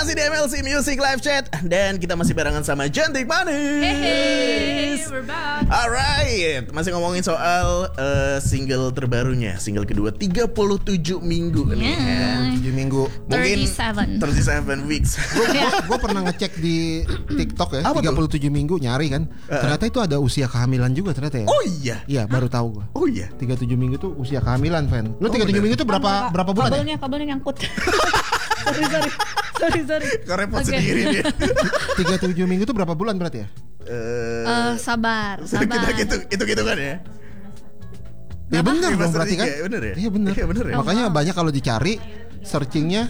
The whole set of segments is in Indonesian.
Masih di MLC Music Live Chat dan kita masih barengan sama Cantik Manis. Hey, we're back. Alright, masih ngomongin soal single terbarunya, single kedua 37 minggu nih ya. 7 minggu. Mungkin 37 weeks. Gue pernah ngecek di TikTok ya. Apa 37 minggu nyari kan. Ternyata itu ada usia kehamilan juga ternyata ya. Oh iya. Iya, baru tahu gue. Oh iya. 37 minggu tuh usia kehamilan, Fan. Lu 37 minggu tuh berapa bulan ya? Kabelnya nyangkut. Sorry. Kau repot sendiri dia. 37 minggu tuh berapa bulan berarti ya? Sabar. Kita gitu kan ya. Ya benar dong berarti kan? Bener ya? Iya benar. Iya bener ya? Makanya banyak kalau dicari searchingnya.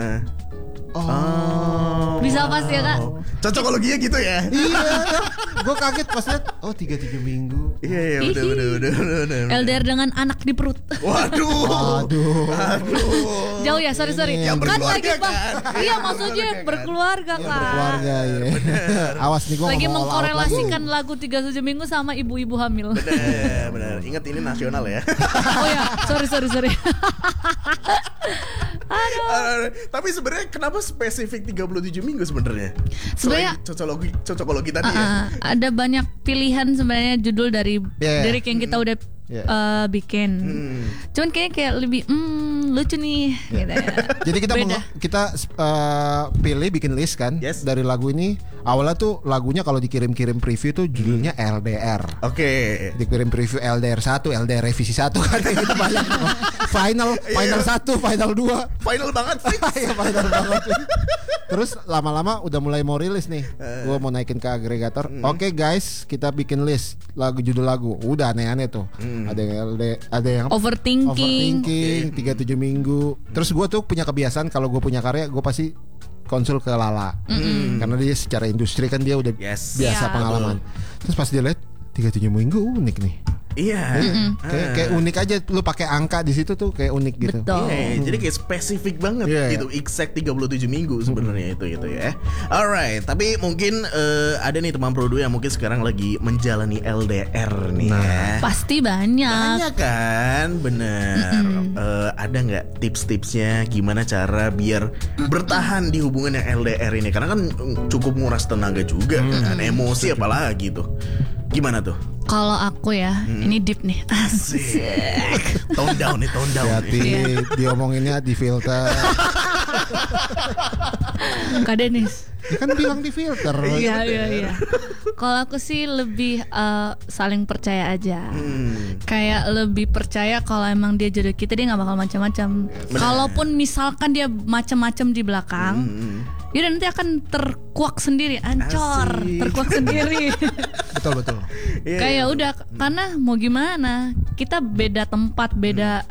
Bisa pas ya, Kak? Cocokologinya gitu ya? Iya, gue kaget pas lihat. Oh 37 minggu. Iya, udah. LDR dengan anak di perut. Waduh. Jauh ya, sorry. Yang Kan berkeluarga lagi Bang. kan? Iya, maksudnya berkeluarga, Kak. Berkeluarga ya. Awas nih gue Lagi ngomong all out mengkorelasikan lagu 37 minggu sama ibu-ibu hamil. Bener. Ingat ini nasional ya. Oh ya, sorry. Aduh. Tapi sebenarnya kenapa spesifik 37 minggu sebenarnya? Sebenarnya cocokologi tadi ya. ada banyak pilihan sebenarnya judul dari Yeah. lirik yang kita udah bikin. Cuman kayak lebih lucu nih gitu ya. Jadi kita pilih bikin list kan. Yes. Dari lagu ini. Awalnya tuh lagunya kalau dikirim-kirim preview tuh judulnya LDR. Oke. Dikirim preview LDR 1, LDR revisi 1 kan itu banyak. Final 1, final 2. Final banget fix. Iya final banget. Terus lama-lama udah mulai mau rilis nih. Gue mau naikin ke agregator. Oke guys, kita bikin list judul lagu. Udah aneh-aneh tuh. Ada yang Overthinking. 37 minggu. Terus gue tuh punya kebiasaan kalau gue punya karya gue pasti konsul ke Lala. Karena dia secara industri kan dia udah biasa Iya. pengalaman. Terus pas dia lihat 37 minggu unik nih. Iya. Kayak unik aja lu pakai angka di situ tuh kayak unik gitu. Betul. Iya, jadi kayak spesifik banget gitu, exact 37 minggu sebenarnya itu ya. Alright, tapi mungkin ada nih teman produ yang mungkin sekarang lagi menjalani LDR nih ya. Pasti banyak. Banyak kan, bener. Ada nggak tips-tipsnya gimana cara biar bertahan di hubungan yang LDR ini? Karena kan cukup nguras tenaga juga, kan, emosi apalagi tuh. Gimana tuh? Kalau aku ya, ini deep nih. Asik. Tone down nih. Hati diomonginnya di filter. Kak Denis. Dia kan bilang di filter. Iya. Kalau aku sih lebih saling percaya aja. Kayak lebih percaya kalau emang dia jodoh kita, dia nggak bakal macam-macam. Kalaupun misalkan dia macam-macam di belakang, dia nanti akan terkuak sendiri, ancor, terkuak sendiri. Betul. Kayak udah, karena mau gimana, kita beda tempat, beda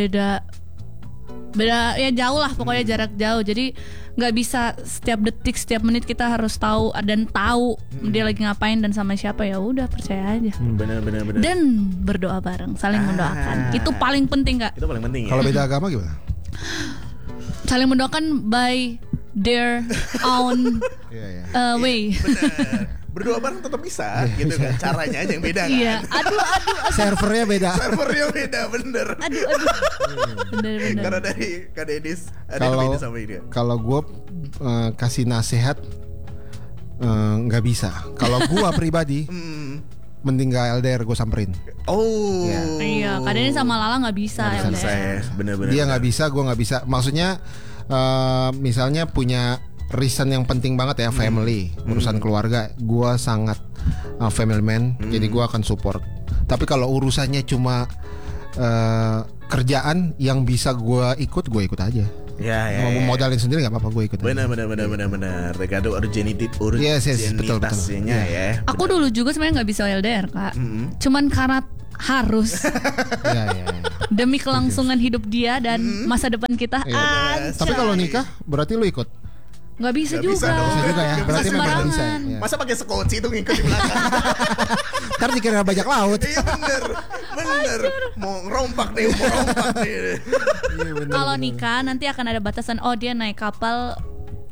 ya jauh lah pokoknya, jarak jauh. Jadi nggak bisa setiap detik, setiap menit kita harus tahu dia lagi ngapain dan sama siapa. Ya udah, percaya aja. Benar. Dan berdoa bareng, saling mendoakan. Itu paling penting, Kak. Itu paling penting ya. Kalau beda agama gimana? Saling mendoakan by their own way. Benar. Berdoa bareng tetap bisa gitu kan. Caranya aja yang beda kan. Iya. Aduh. Servernya beda. Servernya beda, bener. Aduh. Bener. Karena dari Kak Dedis ada yang beda sama dia. Kalau gue kasih nasihat nggak bisa. Kalau gue pribadi mending gak LDR, gue samperin. Oh. Iya. Kadang sama Lala nggak bisa. Bener. Dia nggak bisa, gue nggak bisa. Maksudnya misalnya punya reason yang penting banget ya, family, urusan keluarga, gue sangat family man, jadi gue akan support. Tapi kalau urusannya cuma kerjaan yang bisa gue ikut aja. Ya. Mau modalin sendiri nggak apa-apa, gue ikut. Benar. Tergantung urgenitasnya ya. Aku dulu juga sebenarnya nggak bisa LDR, Kak. Cuman karena harus demi kelangsungan hidup dia dan masa depan kita. Tapi kalau nikah berarti lu ikut? Nggak bisa Nggak bisa juga. dong. Bisa juga ya. Berarti memang nggak bisa. Sembarangan. Ya. Masa pakai sekoci itu ngikut di belakang? Ntar dikira bajak laut. Iya bener. Mau ngerompak nih. Kalau nikah nanti akan ada batasan. Oh, dia naik kapal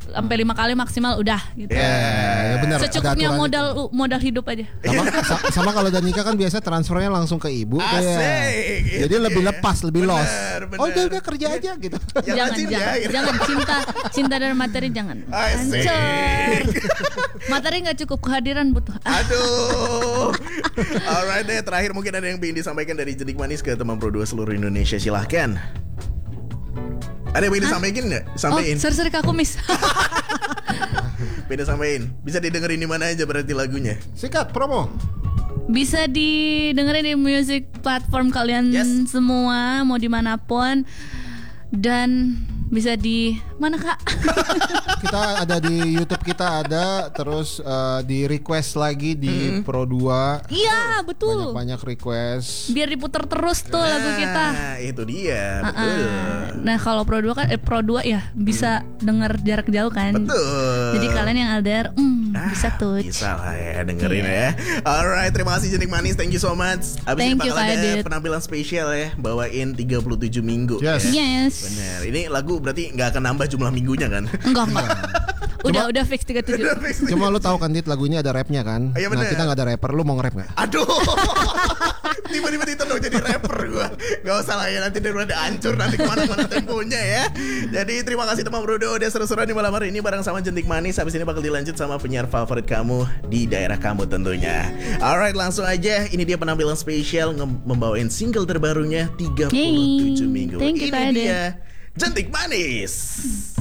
sampai 5 kali maksimal udah gitu. Ya benar. Secukupnya modal hidup aja. Sama kalau udah nikah kan biasa transfernya langsung ke ibu. Asik. Jadi lebih lepas, lebih Bener, los. bener. Oh udah kerja aja gitu. Jangan cinta dan materi jangan. Asik. Hancur. Materi nggak cukup, kehadiran butuh. Aduh. Alright deh, terakhir mungkin ada yang ingin disampaikan dari Jentik Manis ke teman Pro 2 seluruh Indonesia, silahkan. Ada yang ingin disampaikan nggak? Sampein. Oh, sorry aku miss. Beda sampein. Bisa didengerin di mana aja berarti lagunya? Sikat promo. Bisa didengerin di music platform kalian semua, mau dimanapun. Dan bisa di mana Kak? Kita ada di YouTube, kita ada terus di request lagi di Pro 2. Iya betul. Banyak request. Biar diputar terus tuh lagu kita. Nah itu dia. Betul. Nah kalau Pro 2 kan Pro 2 ya bisa denger jarak jauh kan. Betul. Jadi kalian yang LDR bisa tuh. Bisa lah ya dengerin ya. Alright, terima kasih Jentik Manis, thank you so much. Abis Thank ini you, bakal ada Kak Adit. penampilan spesial ya, bawain 37 minggu. Yes. Ya. Yes. Bener. Ini lagu berarti nggak akan nambah jumlah minggunya kan? Enggak. Udah fix 37. Cuma lu tahu kan Dit, lagunya ada rapnya kan? Iya, Nah bener. kita nggak ada rapper, lu mau nge-rap nggak? Aduh. Tiba-tiba ditodong jadi rapper gua. Gak usah lah ya, nanti udah hancur nanti kemana-mana temponya ya. Jadi terima kasih teman Bro udah seru-seruan di malam hari ini bareng sama Jentik Manis. Habis ini bakal dilanjut sama penyiar favorit kamu di daerah kamu tentunya. Alright, langsung aja. Ini dia penampilan spesial membawain single terbarunya 37 minggu. Thank you, Ini Kak Adit. dia Jentik Manis.